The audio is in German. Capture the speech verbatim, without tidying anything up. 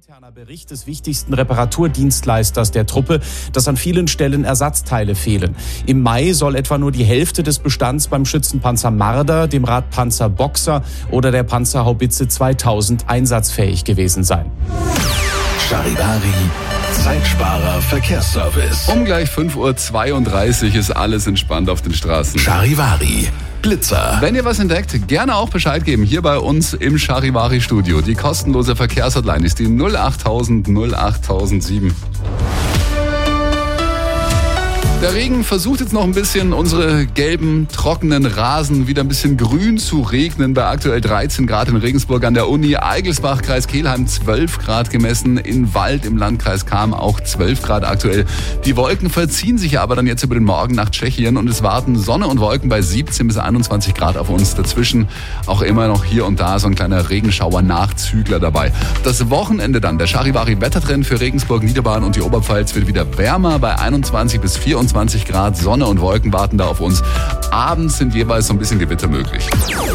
interner Bericht des wichtigsten Reparaturdienstleisters der Truppe, dass an vielen Stellen Ersatzteile fehlen. Im Mai soll etwa nur die Hälfte des Bestands beim Schützenpanzer Marder, dem Radpanzer Boxer oder der Panzerhaubitze zweitausend einsatzfähig gewesen sein. Charivari, Zeitsparer Verkehrsservice. Um gleich fünf Uhr zweiunddreißig ist alles entspannt auf den Straßen. Charivari, Blitzer. Wenn ihr was entdeckt, gerne auch Bescheid geben. Hier bei uns im Charivari-Studio. Die kostenlose Verkehrshotline ist die null achttausend null achttausendsieben. Der Regen versucht jetzt noch ein bisschen unsere gelben, trockenen Rasen wieder ein bisschen grün zu regnen. Bei aktuell dreizehn Grad in Regensburg an der Uni, Eigelsbach, Kreis Kelheim zwölf Grad gemessen, in Wald im Landkreis Cham auch zwölf Grad aktuell. Die Wolken verziehen sich aber dann jetzt über den Morgen nach Tschechien und es warten Sonne und Wolken bei siebzehn bis einundzwanzig Grad auf uns. Dazwischen auch immer noch hier und da so ein kleiner Regenschauer-Nachzügler dabei. Das Wochenende dann, der Charivari-Wettertrend für Regensburg, Niederbayern und die Oberpfalz wird wieder wärmer bei einundzwanzig bis vierundzwanzig Grad. Sonne und Wolken warten da auf uns. Abends sind jeweils so ein bisschen Gewitter möglich.